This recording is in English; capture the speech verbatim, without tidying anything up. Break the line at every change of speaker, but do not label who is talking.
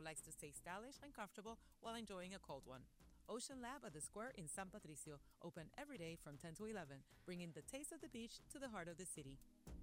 who likes to stay stylish and comfortable while enjoying a cold one. Ocean Lab at the Square in San Patricio, open every day from ten to eleven, bringing the taste of the beach to the heart of the city.